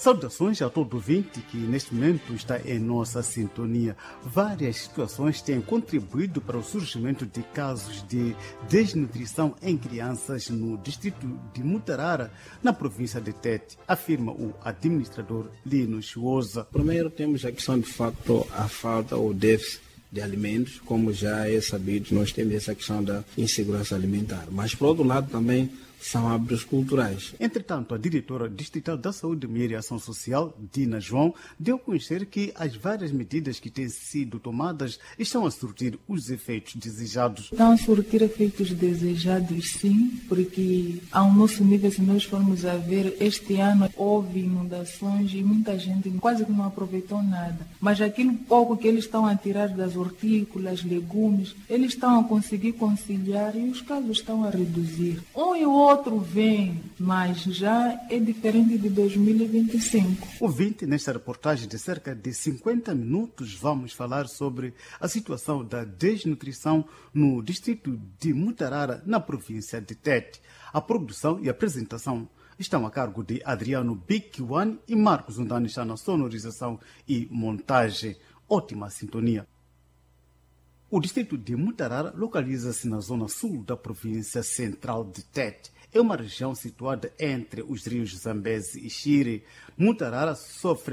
Saudações a todo ouvinte que neste momento está em nossa sintonia. Várias situações têm contribuído para o surgimento de casos de desnutrição em crianças no distrito de Mutarara, na província de Tete, afirma o administrador Lino Chuosa. Primeiro temos a questão de facto a falta ou déficit de alimentos, como já é sabido, nós temos essa questão da insegurança alimentar. Mas por outro lado também são hábitos culturais. Entretanto, a diretora distrital da Saúde, Meio e Ação Social, Dina João, deu a conhecer que as várias medidas que têm sido tomadas estão a surtir os efeitos desejados. Estão a surtir efeitos desejados, sim, porque ao nosso nível, se nós formos a ver, este ano houve inundações e muita gente quase que não aproveitou nada. Mas aquilo pouco que eles estão a tirar das hortícolas, legumes, eles estão a conseguir conciliar e os casos estão a reduzir. Um e o outro vem, mas já é diferente de 2025. Ouvinte, nesta reportagem de cerca de 50 minutos, vamos falar sobre a situação da desnutrição no distrito de Mutarara, na província de Tete. A produção e a apresentação estão a cargo de Adriano Bikiwan e Marcos Undani está na sonorização e montagem. Ótima sintonia. O distrito de Mutarara localiza-se na zona sul da província central de Tete. É uma região situada entre os rios Zambeze e Xire. Mutarara sofre